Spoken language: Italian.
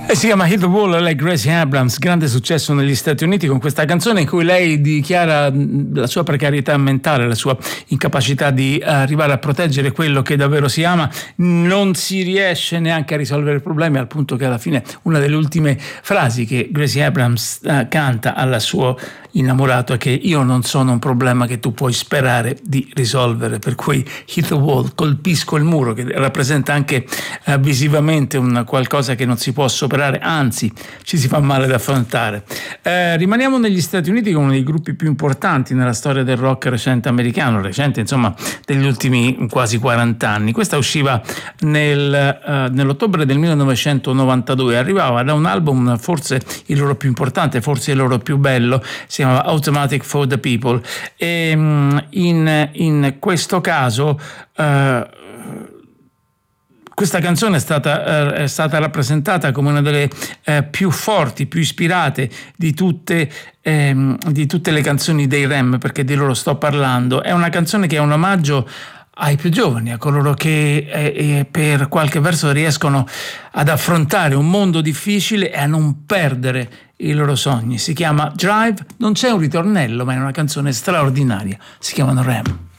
Si chiama Hit the Wall, lei Gracie Abrams, grande successo negli Stati Uniti con questa canzone in cui lei dichiara la sua precarietà mentale, la sua incapacità di arrivare a proteggere quello che davvero si ama, non si riesce neanche a risolvere i problemi, al punto che alla fine una delle ultime frasi che Gracie Abrams canta al suo innamorato è che io non sono un problema che tu puoi sperare di risolvere, per cui hit the wall, colpisco il muro, che rappresenta anche visivamente un qualcosa che non si può superare, anzi ci si fa male da affrontare. Rimaniamo negli Stati Uniti con uno dei gruppi più importanti nella storia del rock recente americano, recente insomma degli ultimi quasi 40 anni. Questa usciva nell'ottobre del 1992, arrivava da un album forse il loro più importante, forse il loro più bello, si chiamava Automatic for the People, e in questo caso questa canzone è stata rappresentata come una delle più forti, più ispirate di tutte le canzoni dei Rem, perché di loro sto parlando. È una canzone che è un omaggio ai più giovani, a coloro che per qualche verso riescono ad affrontare un mondo difficile e a non perdere i loro sogni. Si chiama Drive, non c'è un ritornello, ma è una canzone straordinaria. Si chiamano Rem.